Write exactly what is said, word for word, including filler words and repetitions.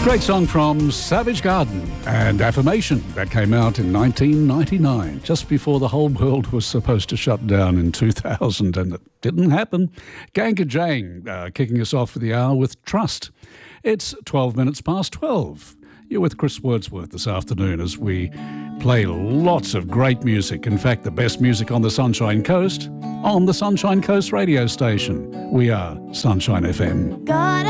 Great song from Savage Garden and Affirmation that came out in nineteen ninety-nine, just before the whole world was supposed to shut down in two thousand, and it didn't happen. Ganga Jang uh, kicking us off for the hour with Trust. It's twelve minutes past twelve. You're with Chris Wordsworth this afternoon as we play lots of great music. In fact, the best music on the Sunshine Coast on the Sunshine Coast radio station. We are Sunshine F M. God,